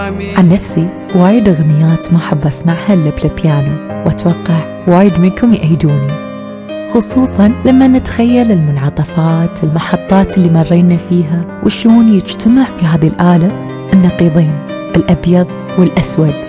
عن نفسي وايد أغنيات ما أحب أسمعها إلا بالبيانو، وأتوقع وايد منكم يأيدوني، خصوصاً لما نتخيل المنعطفات، المحطات اللي مرينا فيها، وشلون يجتمع في هذه الآلة النقيضين الأبيض والأسود.